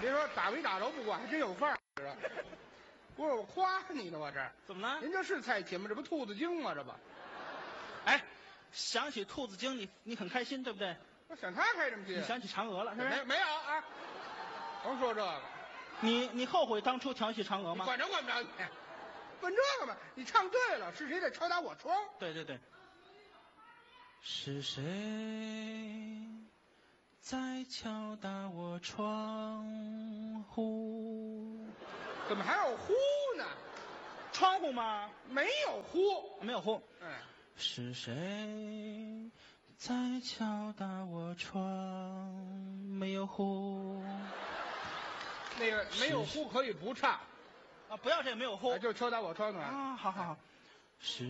别说打没打着不管，还真有范儿。不是我夸你呢，我这怎么了？ 您这是菜品吗？这不兔子精吗？这不， 哎，想起兔子精，你很开心，对不对？ 我想他开什么心？ 你想起嫦娥了，是不是？ 没有啊？甭说这个， 你后悔当初调戏嫦娥吗？ 你管着管不着你？问这个嘛？你唱对了，是谁在敲打我窗？ 对对对。是谁在敲打我窗户？ 怎么还有呼呢？ 窗户吗？ 没有呼， 没有呼。 哎， 是谁在敲打我窗？没有呼。 那个没有呼可以不唱啊，不要这个没有呼就敲打我窗的。 啊，好好好。是